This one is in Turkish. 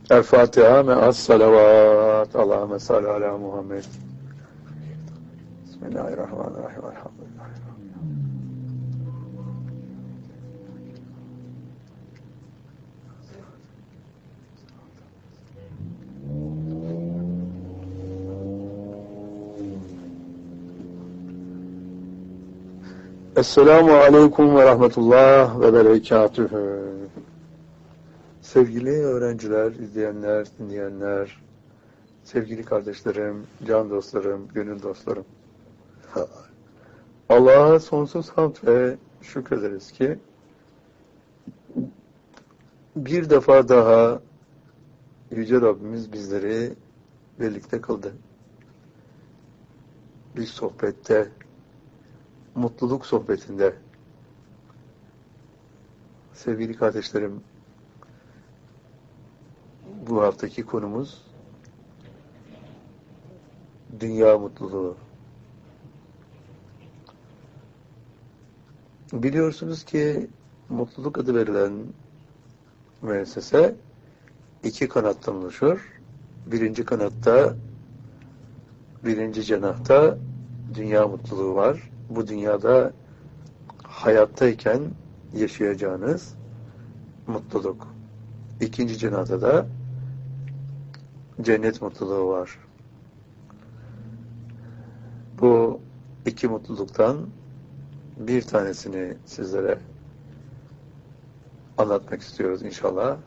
El Fatiha me'as salavat. Allahümme salli ala Muhammed. Bismillahirrahmanirrahim. Elhamdülillah. Esselamu aleyküm ve rahmetullah ve berekatühü. Sevgili öğrenciler, izleyenler, dinleyenler, sevgili kardeşlerim, can dostlarım, gönül dostlarım. Allah'a sonsuz hamd ve şükrederiz ki bir defa daha Yüce Rabbimiz bizleri birlikte kıldı. Bir sohbette, mutluluk sohbetinde. Sevgili kardeşlerim, bu haftaki konumuz dünya mutluluğu. Biliyorsunuz ki mutluluk adı verilen müessese iki kanattan oluşur. Birinci kanatta, birinci cenahta dünya mutluluğu var. Bu dünyada hayattayken yaşayacağınız mutluluk. İkinci cenahta da cennet mutluluğu var. Bu iki mutluluktan bir tanesini sizlere anlatmak istiyoruz inşallah.